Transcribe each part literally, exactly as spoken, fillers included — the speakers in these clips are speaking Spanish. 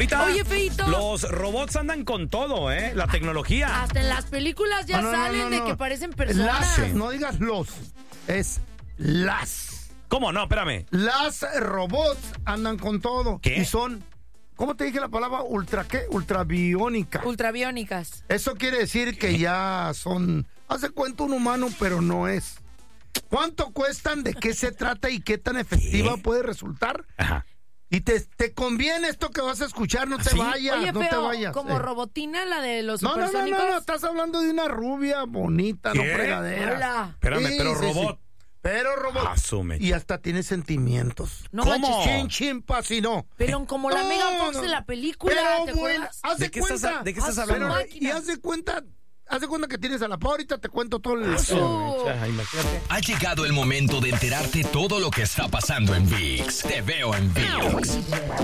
Ahorita Oye, Feito, los robots andan con todo, ¿eh? La tecnología. hasta en las películas ya No, no, no, salen no, de no. que parecen personas. Las, no digas los, es las. ¿Cómo? No, espérame. Las robots andan con todo. ¿Qué? Y son, ¿cómo te dije la palabra? Ultra, ¿qué? Ultrabiónica. Ultrabiónicas. Eso quiere decir que ya son, hace cuenta un humano, pero no es. ¿Cuánto cuestan? ¿De qué se trata? ¿Y qué tan efectiva ¿Qué? puede resultar? Ajá. Y te, te conviene esto que vas a escuchar, no te ¿Sí? vayas, Oye, no feo, te vayas. como eh. Robotina, la de los No, no, no, supersónicos. no, no, estás hablando de una rubia bonita, no ¿Qué? fregadera. Hola. Espérame, Sí, pero sí, robot. sí. Pero robot. Ah, su mecha. Y hasta tiene sentimientos. No ¿Cómo? manches. Chin, chin, pasino. Pero como la No, Megan Fox no. de la película, Pero ¿te bueno, acuerdas? haz de ¿De qué cuenta. estás- de qué estás Haz su hablando? Pero, máquina. y haz de cuenta, haz de cuenta que tienes a la pa, ahorita te cuento todo el... Su- Ajá, imagínate. Ha llegado el momento de enterarte todo lo que está pasando en ViX. Te veo en ViX.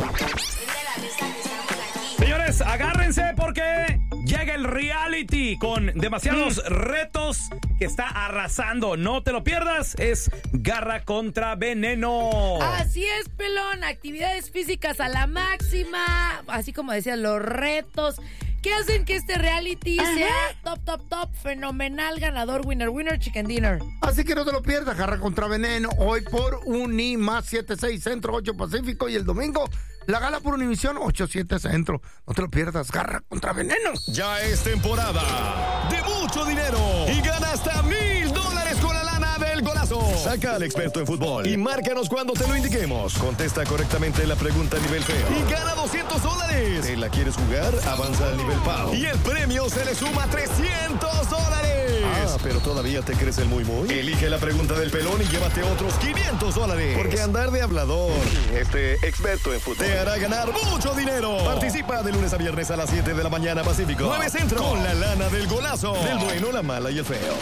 Señores, agárrense porque llega el reality con demasiados retos que está arrasando. No te lo pierdas, es Garra contra Veneno. Así es, pelón. Actividades físicas a la máxima. Así como decías, los retos que hacen que este reality sea top, top, top, fenomenal, ganador, winner, winner, chicken dinner. Así que no te lo pierdas, Garra contra Veneno, hoy por Unimás siete seis Centro, ocho Pacífico, y el domingo la gala por Univisión ocho siete Centro. No te lo pierdas, Garra contra Veneno. Ya es temporada de mucho dinero y gana hasta mil dólares con la lana del golazo. Saca al experto en fútbol y márcanos cuando te lo indiquemos. Contesta correctamente la pregunta a nivel feo y gana doscientos dólares. ¿Te la quieres jugar? Avanza al nivel pao y el premio se le suma trescientos dólares. Ah, pero todavía te crees el muy muy. Elige la pregunta del pelón y llévate otros quinientos dólares. Porque andar de hablador, este experto en fútbol, te hará ganar mucho dinero. Participa de lunes a viernes a las siete de la mañana Pacífico, nueve Centro, con la lana del golazo, del bueno, la mala y el feo.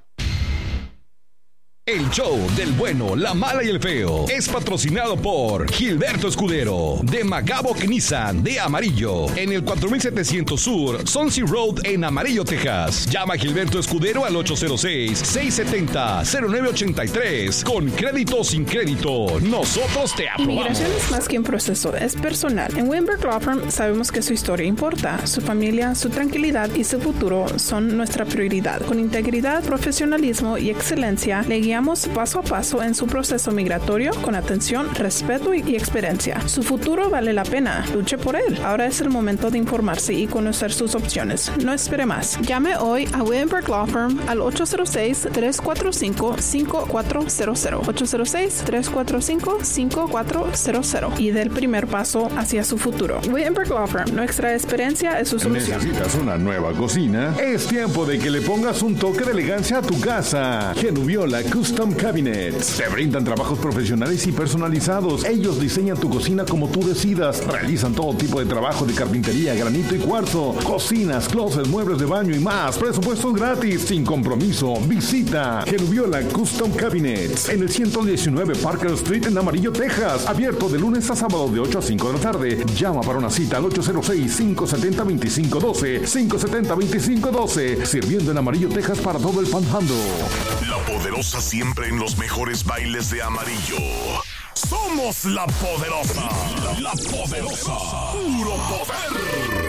El show del bueno, la mala y el feo es patrocinado por Gilberto Escudero de Magavoc Nissan de Amarillo en el cuatro mil setecientos Sur Swansea Road en Amarillo, Texas. Llama a Gilberto Escudero al ocho cero seis, seis siete cero, cero nueve ocho tres. Con crédito o sin crédito, nosotros te aprobamos. Inmigración es más que un proceso, es personal. En Weinberg Law Firm sabemos que su historia importa. Su familia, su tranquilidad y su futuro son nuestra prioridad. Con integridad, profesionalismo y excelencia, le guiamos paso a paso en su proceso migratorio con atención, respeto y experiencia. Su futuro vale la pena. Luche por él. Ahora es el momento de informarse y conocer sus opciones. No espere más. Llame hoy a Weinberg Law Firm al ocho cero seis, tres cuatro cinco, cinco cuatro cero cero. ocho cero seis, tres cuatro cinco, cinco cuatro cero cero y dé el primer paso hacia su futuro. Weinberg Law Firm. Nuestra experiencia es su solución. ¿Necesitas una nueva cocina? Es tiempo de que le pongas un toque de elegancia a tu casa. Genuviola Custom Cabinets. Te brindan trabajos profesionales y personalizados. Ellos diseñan tu cocina como tú decidas. Realizan todo tipo de trabajo de carpintería, granito y cuarzo. Cocinas, closets, muebles de baño y más. Presupuestos gratis, sin compromiso. Visita Genuviola Custom Cabinets en el ciento diecinueve Parker Street en Amarillo, Texas. Abierto de lunes a sábado de ocho a cinco de la tarde. Llama para una cita al ocho cero seis, cinco siete cero, dos cinco uno dos. cinco siete cero, dos cinco uno dos. Sirviendo en Amarillo, Texas para todo el Panhandle. La Poderosa siempre en los mejores bailes de Amarillo. Somos La Poderosa. La Poderosa. Puro poder.